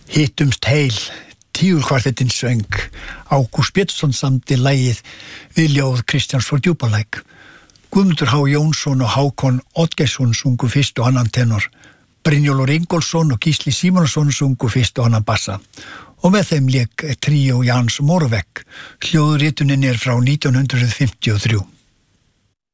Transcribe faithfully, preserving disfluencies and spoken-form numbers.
Hittumst heil, tígulkvartettinn söng, Ágúst Pétursson samdi lagið við ljóð Kristjáns frá Djúpalæk. Guðmundur H. Jónsson og Hákon Oddgeirsson sungu fyrst og annan tenor. Brynjólfur Ingólfsson og Gísli Símonarson sungu fyrst og annan bassa. Og með þeim lék tríó Jans Moravec. Hljóðritunin er frá nítján hundruð fimmtíu og þrjú.